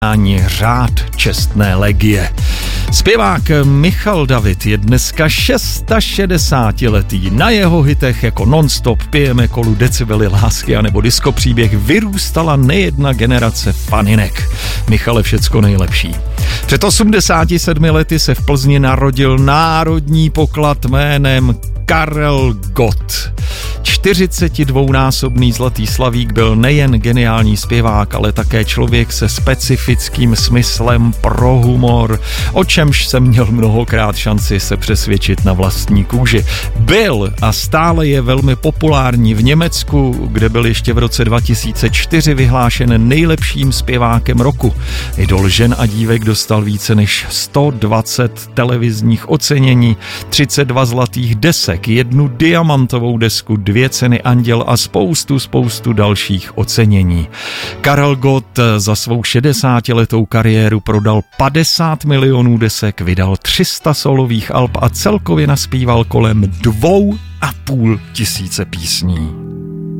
ani řád čestné legie. Zpěvák Michal David je dneska 660letý. Na jeho hitech jako Non-stop, Pijeme kolu, Decibely lásky a nebo Disco příběh vyrůstala nejedna generace faninek. Michale, všecko nejlepší. Před 87 lety se v Plzni narodil národní poklad jménem Karel Gott. 42násobný zlatý slavík byl nejen geniální zpěvák, ale také člověk se specifickým smyslem pro humor, o čemž jsem měl mnohokrát šanci se přesvědčit na vlastní kůži. Byl a stále je velmi populární v Německu, kde byl ještě v roce 2004 vyhlášen nejlepším zpěvákem roku. Idol žen a dívek dostal více než 120 televizních ocenění, 32 zlatých desek, 1 diamantovou desku, 2 ceny Anděl a spoustu dalších ocenění. Karel Gott za svou 60letou kariéru prodal 50 milionů desek, vydal 300 solových alb a celkově naspíval kolem 2,5 tisíce písní.